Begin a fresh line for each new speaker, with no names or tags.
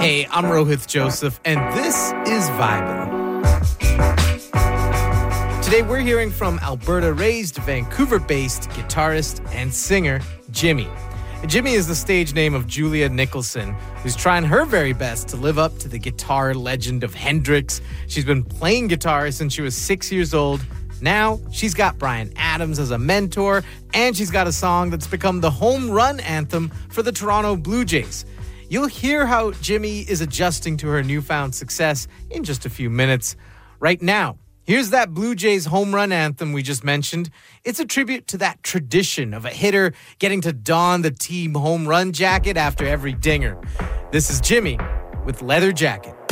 Hey, I'm Rohith Joseph, and this is Vibin'. Today we're hearing from Alberta-raised, Vancouver-based guitarist and singer Jimmy. Jimmy is the stage name of Julia Nicholson, who's trying her very best to live up to the guitar legend of Hendrix. She's been playing guitar since she was 6 years old. Now, she's got Bryan Adams as a mentor, and she's got a song that's become the home run anthem for the Toronto Blue Jays. You'll hear how Jimmy is adjusting to her newfound success in just a few minutes. Right now, here's that Blue Jays home run anthem we just mentioned. It's a tribute to that tradition of a hitter getting to don the team home run jacket after every dinger. This is Jimmy with Leather Jacket.